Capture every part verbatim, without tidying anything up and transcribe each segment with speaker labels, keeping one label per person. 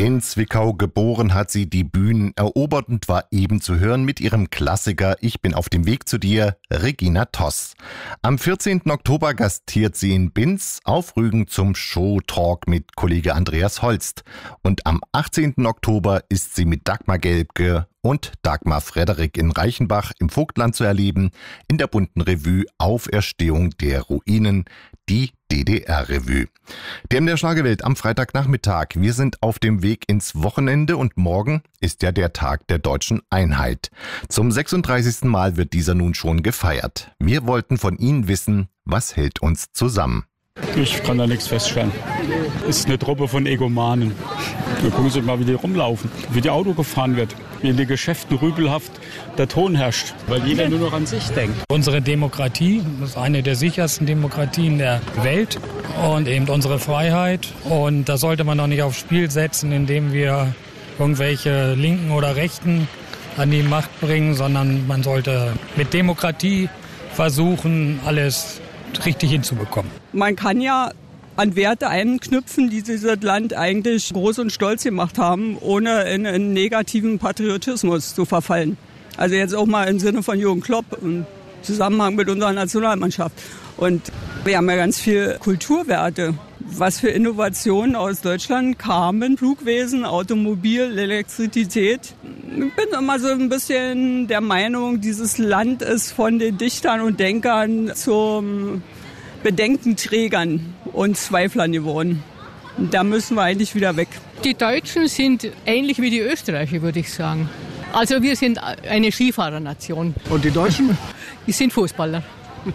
Speaker 1: In Zwickau geboren hat sie die Bühnen erobert und war eben zu hören mit ihrem Klassiker Ich bin auf dem Weg zu dir, Regina Toss. Am vierzehnten Oktober gastiert sie in Binz auf Rügen zum Show-Talk mit Kollege Andreas Holst. Und am achtzehnten Oktober ist sie mit Dagmar Gelbke und Dagmar Frederik in Reichenbach im Vogtland zu erleben, in der bunten Revue Auferstehung der Ruinen, die D D R-Revue. Der in der Schlagerwelt am Freitagnachmittag. Wir sind auf dem Weg ins Wochenende und morgen ist ja der Tag der deutschen Einheit. Zum sechsunddreißigsten Mal wird dieser nun schon gefeiert. Wir wollten von Ihnen wissen, was hält uns zusammen?
Speaker 2: Ich kann da nichts feststellen. Es ist eine Truppe von Egomanen. Wir gucken sich mal, wie die rumlaufen, wie die Auto gefahren wird, wie in den Geschäften rübelhaft der Ton herrscht, weil jeder nur noch an sich denkt.
Speaker 3: Unsere Demokratie ist eine der sichersten Demokratien der Welt und eben unsere Freiheit. Und das sollte man doch nicht aufs Spiel setzen, indem wir irgendwelche Linken oder Rechten an die Macht bringen, sondern man sollte mit Demokratie versuchen, alles richtig hinzubekommen.
Speaker 4: Man kann ja an Werte einknüpfen, die dieses Land eigentlich groß und stolz gemacht haben, ohne in einen negativen Patriotismus zu verfallen. Also jetzt auch mal im Sinne von Jürgen Klopp im Zusammenhang mit unserer Nationalmannschaft. Und wir haben ja ganz viel Kulturwerte. Was für Innovationen aus Deutschland kamen, Flugwesen, Automobil, Elektrizität. Ich bin immer so ein bisschen der Meinung, dieses Land ist von den Dichtern und Denkern zum Bedenkenträgern und Zweiflern geworden. Da müssen wir eigentlich wieder weg.
Speaker 5: Die Deutschen sind ähnlich wie die Österreicher, würde ich sagen. Also wir sind eine Skifahrernation.
Speaker 6: Und die Deutschen?
Speaker 5: Die sind Fußballer.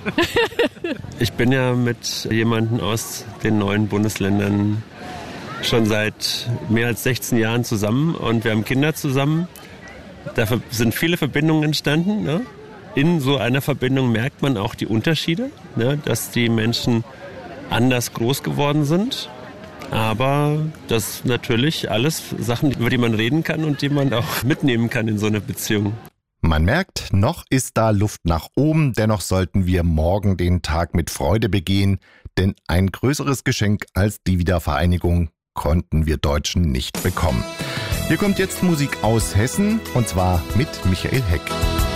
Speaker 7: Ich bin ja mit jemandem aus den neuen Bundesländern schon seit mehr als sechzehn Jahren zusammen und wir haben Kinder zusammen. Da sind viele Verbindungen entstanden. Ne? In so einer Verbindung merkt man auch die Unterschiede, ne? Dass die Menschen anders groß geworden sind. Aber das sind natürlich alles Sachen, über die man reden kann und die man auch mitnehmen kann in so einer Beziehung.
Speaker 1: Man merkt, noch ist da Luft nach oben, dennoch sollten wir morgen den Tag mit Freude begehen, denn ein größeres Geschenk als die Wiedervereinigung konnten wir Deutschen nicht bekommen. Hier kommt jetzt Musik aus Hessen und zwar mit Michael Heck.